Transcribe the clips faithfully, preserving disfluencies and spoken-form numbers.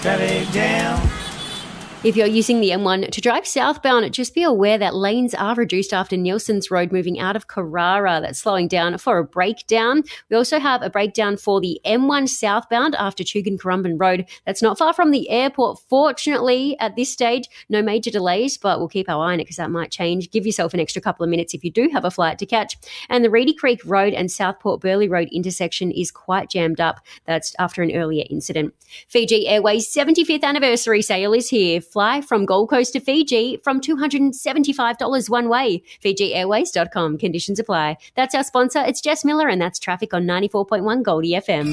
traffic jam. If you're using the M one to drive southbound, just be aware that lanes are reduced after Nielsen's Road moving out of Carrara. That's slowing down for a breakdown. We also have a breakdown for the M one southbound after Tugun-Currumbin Road. That's not far from the airport. Fortunately, at this stage, no major delays, but we'll keep our eye on it because that might change. Give yourself an extra couple of minutes if you do have a flight to catch. And the Reedy Creek Road and Southport Burleigh Road intersection is quite jammed up. That's after an earlier incident. Fiji Airways' seventy-fifth anniversary sale is here. Fly from Gold Coast to Fiji from two hundred seventy-five dollars one way. Fiji Airways dot com. Conditions apply. That's our sponsor. It's Jess Miller, and that's traffic on ninety-four point one Goldie F M.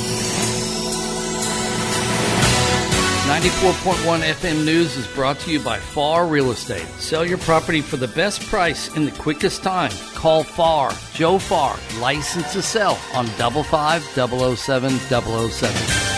ninety-four point one F M News is brought to you by Farr Real Estate. Sell your property for the best price in the quickest time. Call Farr, Joe Farr, licensed to sell on five five zero zero seven zero zero seven.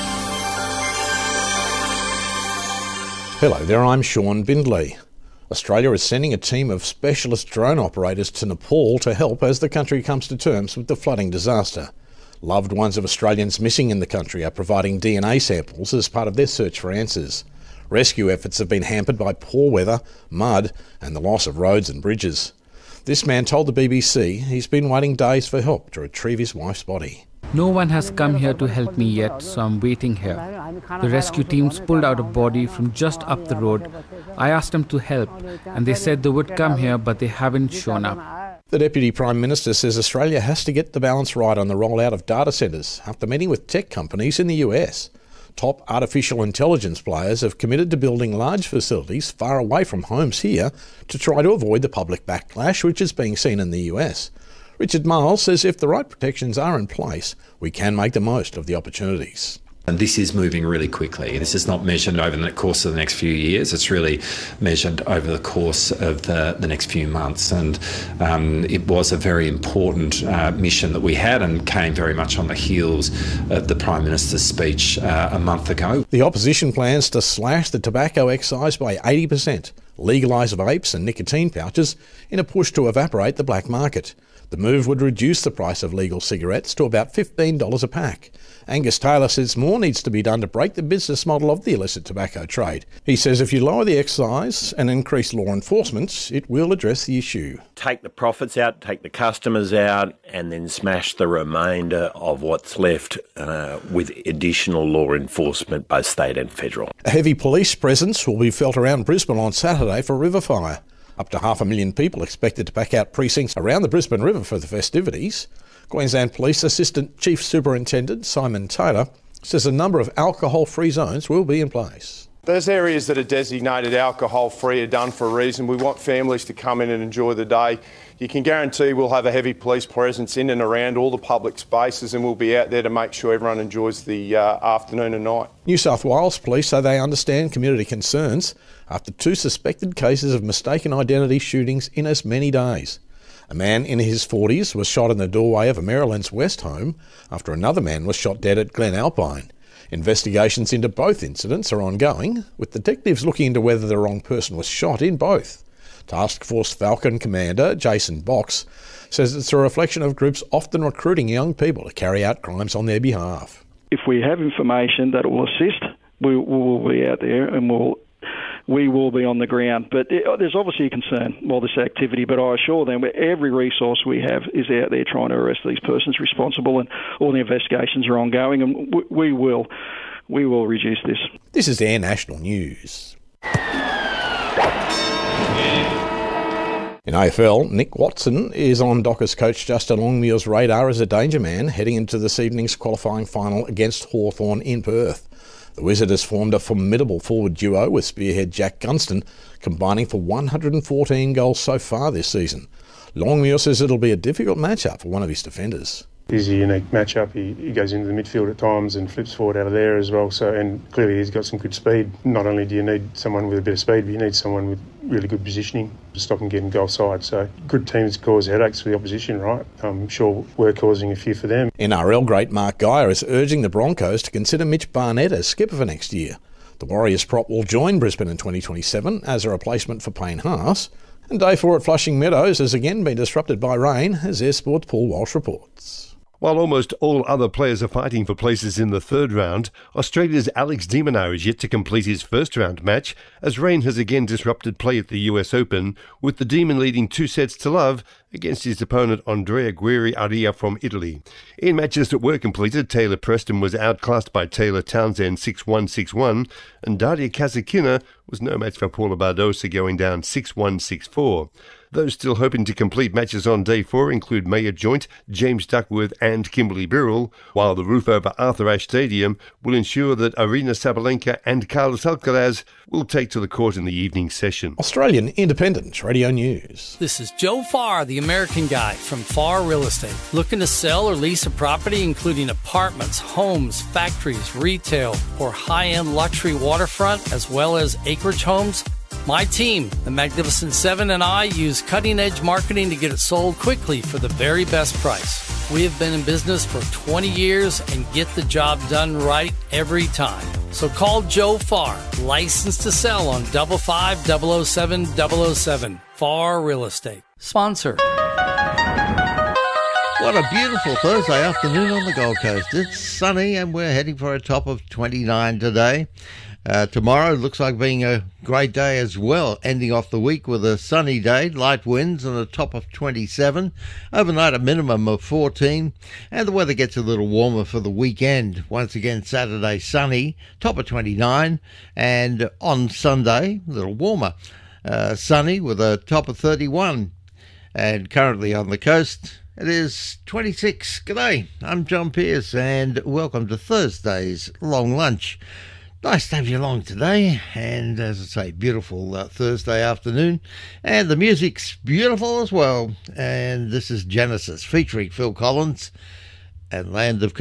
Hello there, I'm Sean Bindley. Australia is sending a team of specialist drone operators to Nepal to help as the country comes to terms with the flooding disaster. Loved ones of Australians missing in the country are providing D N A samples as part of their search for answers. Rescue efforts have been hampered by poor weather, mud and the loss of roads and bridges. This man told the B B C he's been waiting days for help to retrieve his wife's body. No one has come here to help me yet, so I'm waiting here. The rescue teams pulled out a body from just up the road. I asked them to help, and they said they would come here, but they haven't shown up. The Deputy Prime Minister says Australia has to get the balance right on the rollout of data centres after meeting with tech companies in the U S. Top artificial intelligence players have committed to building large facilities far away from homes here to try to avoid the public backlash which is being seen in the U S. Richard Miles says if the right protections are in place, we can make the most of the opportunities. And this is moving really quickly. This is not measured over the course of the next few years. It's really measured over the course of the, the next few months. And um, it was a very important uh, mission that we had and came very much on the heels of the Prime Minister's speech uh, a month ago. The opposition plans to slash the tobacco excise by eighty percent, legalise vapes and nicotine pouches in a push to evaporate the black market. The move would reduce the price of legal cigarettes to about fifteen dollars a pack. Angus Taylor says more needs to be done to break the business model of the illicit tobacco trade. He says if you lower the excise and increase law enforcement, it will address the issue. Take the profits out, take the customers out, and then smash the remainder of what's left uh, with additional law enforcement, both state and federal. A heavy police presence will be felt around Brisbane on Saturday for River Fire. Up to half a million people expected to pack out precincts around the Brisbane River for the festivities. Queensland Police Assistant Chief Superintendent Simon Taylor says a number of alcohol-free zones will be in place. Those areas that are designated alcohol-free are done for a reason. We want families to come in and enjoy the day. You can guarantee we'll have a heavy police presence in and around all the public spaces, and we'll be out there to make sure everyone enjoys the uh, afternoon and night. New South Wales Police say they understand community concerns after two suspected cases of mistaken identity shootings in as many days. A man in his forties was shot in the doorway of a Maryland's West home after another man was shot dead at Glen Alpine. Investigations into both incidents are ongoing, with detectives looking into whether the wrong person was shot in both. Task Force Falcon Commander Jason Box says it's a reflection of groups often recruiting young people to carry out crimes on their behalf. If we have information that will assist, we, we will be out there and we'll we will be on the ground. But there's obviously a concern while this activity, but I assure them every resource we have is out there trying to arrest these persons responsible, and all the investigations are ongoing, and we will we will reduce this. This is Air National News. In A F L, Nick Watson is on Dockers coach Justin Longmuir's radar as a danger man heading into this evening's qualifying final against Hawthorn in Perth. The Wizard has formed a formidable forward duo with spearhead Jack Gunston, combining for one hundred fourteen goals so far this season. Longmuir says it'll be a difficult matchup for one of his defenders. It is a unique matchup. He, he goes into the midfield at times and flips forward out of there as well. So, and clearly he's got some good speed. Not only do you need someone with a bit of speed, but you need someone with really good positioning to stop him getting goal side. So good teams cause headaches for the opposition, right? I'm sure we're causing a few for them. N R L great Mark Geyer is urging the Broncos to consider Mitch Barnett as skipper for next year. The Warriors prop will join Brisbane in twenty twenty-seven as a replacement for Payne Haas. And day four at Flushing Meadows has again been disrupted by rain, as Air Sports' Paul Walsh reports. While almost all other players are fighting for places in the third round, Australia's Alex de Minaur is yet to complete his first-round match, as rain has again disrupted play at the U S Open, with the Demon leading two sets to love against his opponent Andrea Guerri Aria from Italy. In matches that were completed, Taylor Preston was outclassed by Taylor Townsend six one six one, and Daria Kasatkina was no match for Paula Badosa, going down six one six four. Those still hoping to complete matches on day four include Maya Joint, James Duckworth and Kimberly Birrell, while the roof over Arthur Ashe Stadium will ensure that Arina Sabalenka and Carlos Alcaraz will take to the court in the evening session. Australian Independent Radio News. This is Joe Farr, the American Guy from Farr Real Estate. Looking to sell or lease a property including apartments, homes, factories, retail, or high-end luxury waterfront, as well as acreage homes? My team, the Magnificent Seven, and I use cutting-edge marketing to get it sold quickly for the very best price. We have been in business for twenty years and get the job done right every time. So call Joe Farr, licensed to sell on five five double oh seven double oh seven. Farr Real Estate. Sponsor. What a beautiful Thursday afternoon on the Gold Coast. It's sunny and we're heading for a top of twenty-nine today. Uh, tomorrow looks like being a great day as well, ending off the week with a sunny day, light winds and a top of twenty-seven. Overnight a minimum of fourteen, and the weather gets a little warmer for the weekend. Once again, Saturday sunny, top of twenty-nine, and on Sunday a little warmer, uh, sunny with a top of thirty-one. And currently on the coast it is twenty-six. G'day, I'm John Pearce and welcome to Thursday's Long Lunch. Nice to have you along today, and as I say, beautiful uh, Thursday afternoon, and the music's beautiful as well. And this is Genesis featuring Phil Collins and Land of